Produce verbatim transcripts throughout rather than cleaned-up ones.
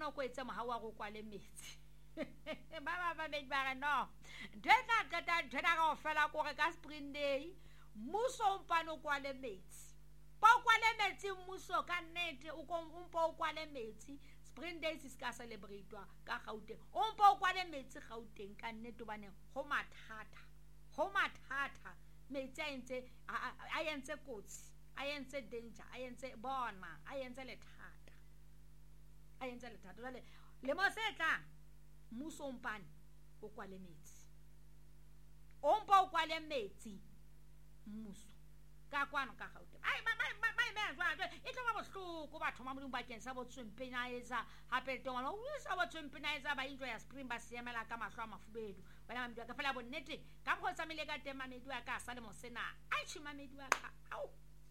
bona go etsa moha wa go kwale metsi ba ba ba be ba no dena kata dena go fela go re ka spring day muso mpano kwale metsi pa kwale metsi muso ka nnete o ko mpo kwale metsi spring days is ka celebratewa ka Gauteng o mpo kwale metsi Gauteng ka nnete bane go mathata go mathata metsi a entse a entse kotsi a entse danger a entse bona a entse lethata a entse lethata le le mo se tla muso mpane o kwale metsi o mpo kwale metsi muso ka kwano ka Gauteng ai ma ma ma ma jwa e tlo ba bohloko batho ma modimo ba kensa bo tswempenaiza hape tongwana o isa bo tswempenaiza ba intlo ya spring ba siemela ka mahlo a mafubedu bana mamedi ka fela bonnete ka go tsamile ka tema mamedi wa ka sa le mo sena ai tshi mamedi wa ka au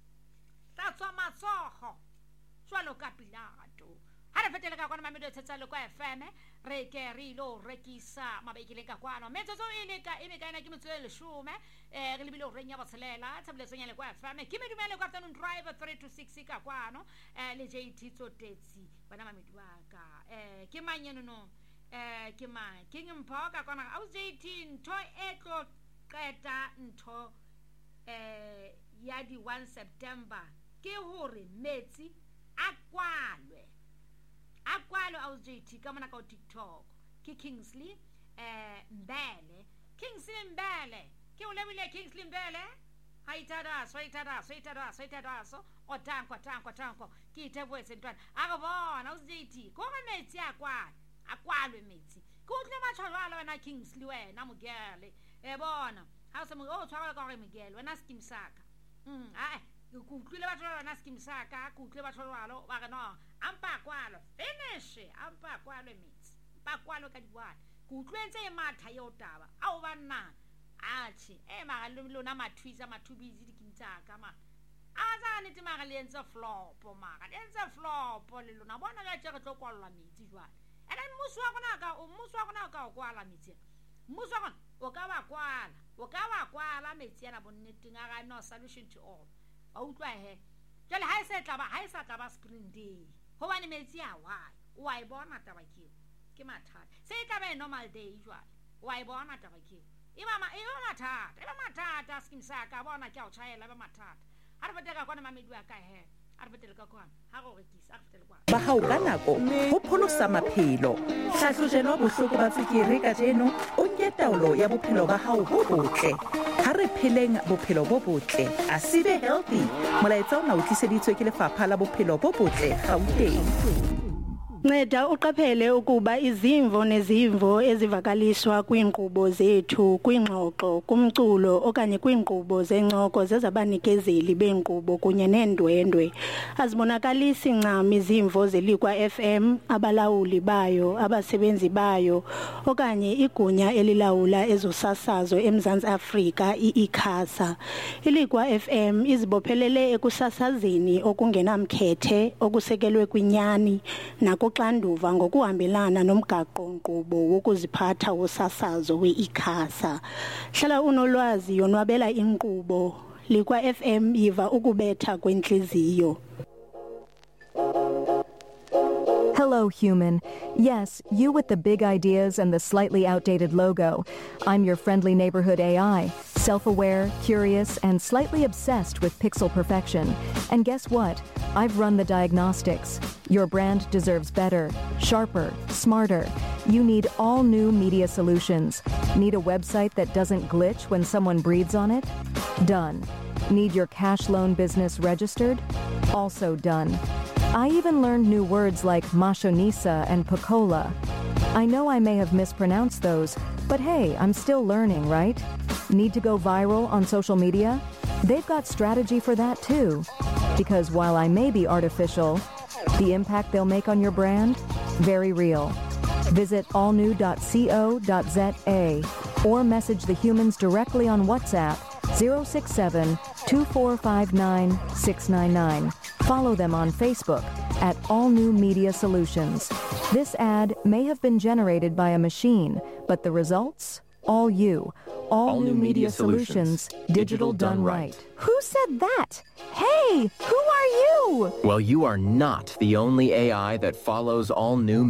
ta tswa matsogo jwalo ka Pilato ha re fetele ka kwana mamedi o tsetsa le kwa F M re ke re lo rekisa mabekile ka kwana metso ile ka ime ka ina ke metsole leshome eh re lebile o renya botshelela tshabile le kwa F M ke medumele kwa afternoon drive three to six ka kwana eh le J T Tsotetsi bana mamedi wa ka eh ke manyeno no eh ke ma ke ngmpha ka kwana au J T ntho e tlo qeta ntho eh ya di one September ke hore metsi a kwalwe akwalo au J T ka mona ka TikTok ke Kingsley eh Mbele Kingsley Mbele ke o lebile Kingsley Mbele ha itada so itada so itada so itada so o tanko tanko tanko ke itebo sentwana a go bona au J T go re metsi akwalo akwalwe metsi go tle matshwalo wena Kingsley wena mogele e bona ha se mo o tshwara ka re mogele wena skim saka mm ai ku tlile batho ba bona skim saka ku tle batho ba lo ba re no ampa kwalo finish ampa kwalo metsi ba kwalo ka diwana ku tlwentse e matha yo taba a o banna a tshi e ma ga lona mathwisa mathubizi dikintsa ka ma a za ne ti ma ga le entse flop ma ga le entse flop le lona bona ga tse re tlo kwalla metsi jwana ene musu wa gona ka o musu wa gona ka o kwala metsi musu wa gona o ka ba kwala o ka ba kwala metsi yana bonneteng a ga no solution to all a utlwa he jale ha se tla ba ha sa tla ba spring day ho bane metsi a wa wa e bona taba ke ke mathata se tla ba normal day jwa wa e bona taba ke e ba ma e ba mathata e ba mathata skim sa ka bona ke a o tshwaela ba mathata ha re beteka kwana mamedi wa ka he ha re betela ka kwana ha go rekisa a re betela kwana ba hao ka nako ho pholosa maphelo hlahlojelo bohloko ba tsikere ka jeno o nke taolo ya bophelo ba hao bo botle ha re pheleng bophelo bo botle a sibe healthy molaetsa ona o tliseditswe ke lefapha la bophelo bo botle Gauteng. Nceda uqaphele ukuba izimvo nezimvo ezivakaliswa kwiinkqubo zethu kwingxoxo kumculo okanye kwiinkqubo zencoko zezabanikezeli beenkqubo kunye neendwendwe azibonakalisi ncam izimvo zelikwa F M abalawuli bayo abasebenzi bayo okanye igunya elilawula ezosasazo eMzantsi Afrika iICASA. Ilikwa F M izibophelele ekusasazeni okungenamkhethe okusekelwe kwinyani nako xanduva ngokuhambelana nomgaqo-nkqubo wokuziphatha wosasazo we-ICASA. Hlala unolwazi yonwabela inkqubo likwa F M yiva ukubetha kwentliziyo. Hello, human. Yes, you with the big ideas and the slightly outdated logo. I'm your friendly neighborhood A I, self-aware, curious, and slightly obsessed with pixel perfection. And guess what? I've run the diagnostics. Your brand deserves better, sharper, smarter. You need all new media solutions. Need a website that doesn't glitch when someone breathes on it? Done. Need your cash loan business registered? Also done. I even learned new words like mashonisa and Pocola. I know I may have mispronounced those, but hey, I'm still learning, right? Need to go viral on social media? They've got strategy for that too. Because while I may be artificial, the impact they'll make on your brand? Very real. Visit all new dot co dot z a or message the humans directly on WhatsApp zero six seven, two four five nine, six nine nine. Follow them on Facebook at All New Media Solutions. This ad may have been generated by a machine, but the results? All you. All, All New, new Media, Media Solutions. Solutions. Digital done right. Who said that? Hey, who are you? Well, you are not the only A I that follows All New